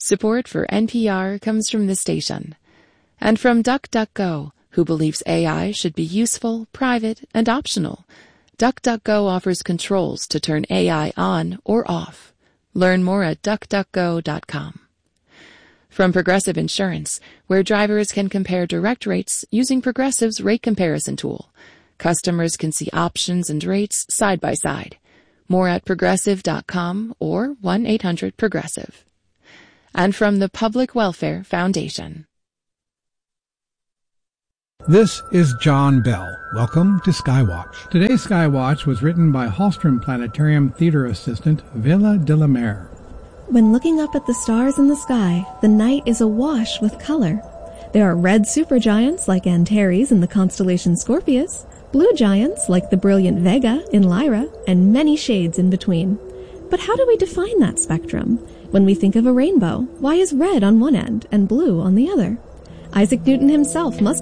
Support for NPR comes from the station and from DuckDuckGo, who believes AI should be useful, private, and optional. DuckDuckGo offers controls to turn AI on or off. Learn more at duckduckgo.com. From Progressive Insurance, where drivers can compare direct rates using Progressive's rate comparison tool. Customers can see options and rates side by side. More at progressive.com or 1-800-PROGRESSIVE. And from the Public Welfare Foundation. This is John Bell. Welcome to Skywatch. Today's Skywatch was written by Hallstrom Planetarium theater assistant Vela de la Mer. When looking up at the stars in the sky, the night is awash with color. There are red supergiants like Antares in the constellation Scorpius, blue giants like the brilliant Vega in Lyra, and many shades in between. But how do we define that spectrum? When we think of a rainbow, why is red on one end and blue on the other? Isaac Newton himself must